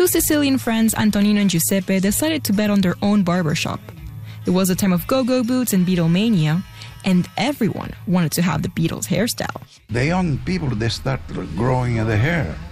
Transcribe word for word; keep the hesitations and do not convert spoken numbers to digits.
two Sicilian friends, Antonino and Giuseppe, decided to bet on their own barbershop. It was a time of go-go boots and Beatlemania, and everyone wanted to have the Beatles hairstyle. The young people, they start growing the hair.